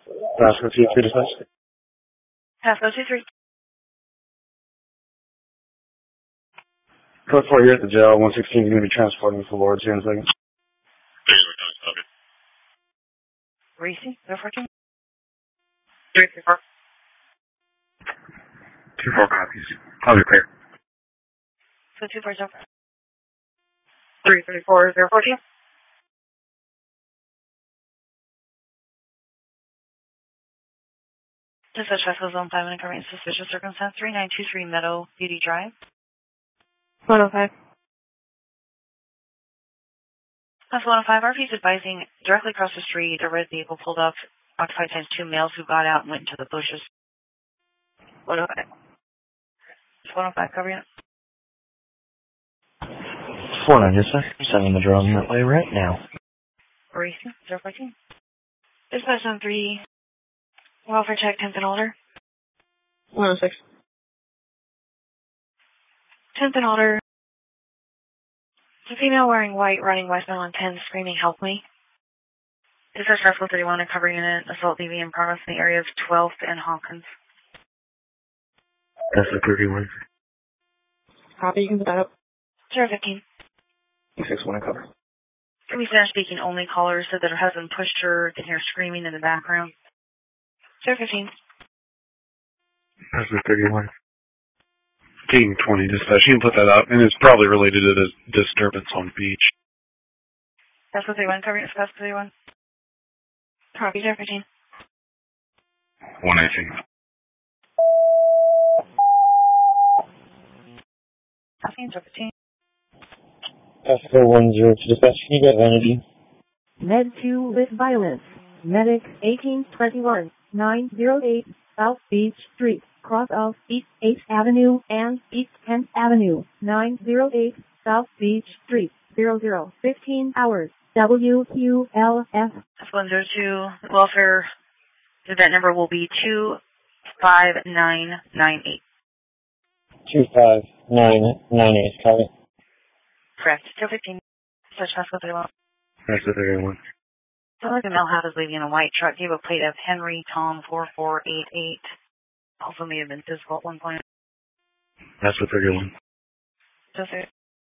Pasco 2-3 dispatch. Pasco 2-3. Code 4 here at the jail. 116 is going to be transporting for Lords here in a second. Reese, 014. 334. 2-4 copies. I'll be clear. So 2-4, 334, 014. Dispatch Pasco Zone 5 and covering suspicious circumstance 3923 Meadow Beauty Drive. 105. That's 105. RP is advising directly across the street, a red vehicle pulled up, occupied times 2 males who got out and went into the bushes. 105. It's 105 covering it. 4-9, yes sir. Sending the drone that way right now. Racing, 014. Dispatch on 3, welfare check, 10th and older. 106. 10th and older. It's a female wearing white running westbound on 10 screaming, "Help me." Dispatch Pasco 31 and covering an assault DV in progress in the area of 12th and Hawkins. That's the 31. Copy, you can put that up. 015. 6-1 in cover. Can be Spanish speaking only. Caller said that her husband pushed her, can hear screaming in the background. 015. That's the 31. Team 20 dispatch. You can put that up, and it's probably related to the disturbance on beach. Pasco 31 covering it. Pasco 31. Copy, 015. 118. Copy, 015. Pasco 102 dispatch. Can you get Vanity? Med 2 with violence. Medic 1821 908 South Beach Street, cross of East 8th Avenue and East 10th Avenue, 908 South Beach Street, 0015 hours, WQLF. That's 102. Welfare event number will be 25998. 25998, copy. Correct. 215. Search Pasco 31. That's the 31. Sounds like a male half is leaving in a white truck. Gave a plate of Henry Tom 4488. Also may have been physical at one point. That's the 31. Just